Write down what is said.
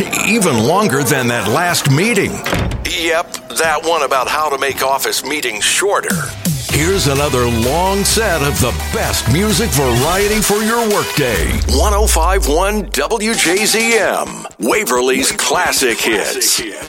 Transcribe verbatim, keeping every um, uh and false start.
Even longer than that last meeting. Yep, that one about how to make office meetings shorter. Here's another long set of the best music variety for your workday. one oh five point one W J Z M, Waverly's Classic Hits.